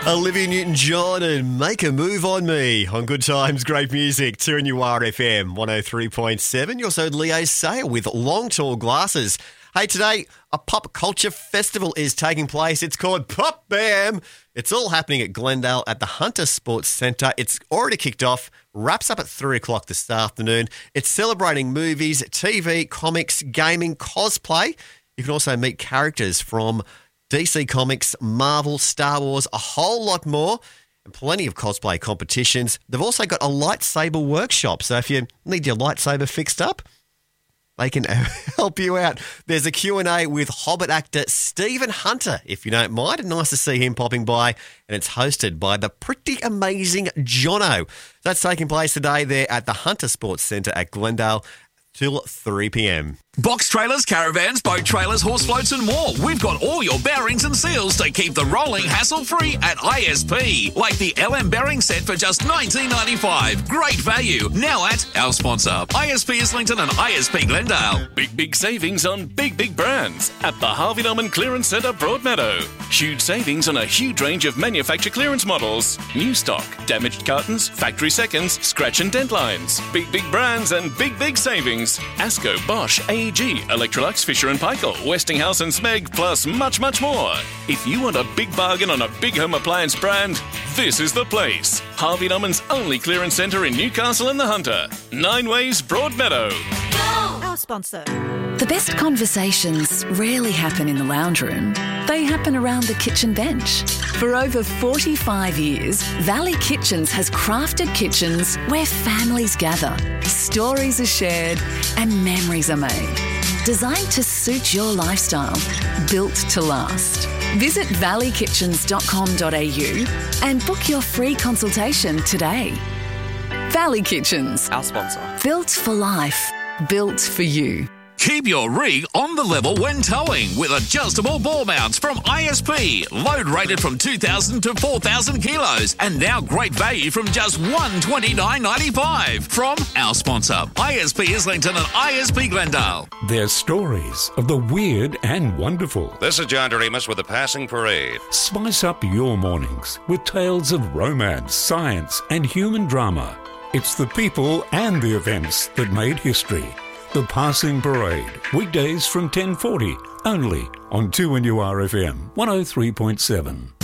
Olivia Newton-John and Make a Move on Me on Good Times, Great Music, 2NURFM 103.7. You also had Leo Sayer with Long Tall Glasses. Hey, today a pop culture festival is taking place. It's called Pop Bam. It's all happening at Glendale at the Hunter Sports Centre. It's already kicked off, wraps up at 3 o'clock this afternoon. It's celebrating movies, TV, comics, gaming, cosplay. You can also meet characters from DC Comics, Marvel, Star Wars, a whole lot more, and plenty of cosplay competitions. They've also got a lightsaber workshop, so if you need your lightsaber fixed up, they can help you out. There's a Q&A with Hobbit actor Stephen Hunter, if you don't mind. Nice to see him popping by, and it's hosted by the pretty amazing Jono. That's taking place today there at the Hunter Sports Centre at Glendale till 3 p.m. Box trailers, caravans, boat trailers, horse floats and more. We've got all your bearings and seals to keep the rolling hassle-free at ISP. Like the LM bearing set for just $19.95. Great value. Now at our sponsor, ISP Islington and ISP Glendale. Big savings on big brands at the Harvey Norman Clearance Centre Broadmeadow. Huge savings on a huge range of manufacturer clearance models. New stock, damaged cartons, factory seconds, scratch and dent lines. Big brands and big savings. Asco, Bosch, AEG, Electrolux, Fisher & Paykel, Westinghouse and Smeg, plus much more. If you want a big bargain on a big home appliance brand, this is the place. Harvey Norman's only clearance centre in Newcastle and the Hunter. 9 Ways Broadmeadow. Our sponsor. The best conversations rarely happen in the lounge room. They happen around the kitchen bench. For over 45 years, Valley Kitchens has crafted kitchens where families gather, stories are shared, and memories are made. Designed to suit your lifestyle, built to last. Visit valley-kitchens.com.au and book your free consultation today. Valley Kitchens. Our sponsor. Built for life. Built for you. Keep your rig on the level when towing with adjustable ball mounts from ISP. Load rated from 2,000 to 4,000 kilos. And now great value from just $129.95. From our sponsor, ISP Islington and ISP Glendale. They're stories of the weird and wonderful. This is John Doremus with the Passing Parade. Spice up your mornings with tales of romance, science, and human drama. It's the people and the events that made history. The Passing Parade, weekdays from 10:40, only on 2NURFM 103.7.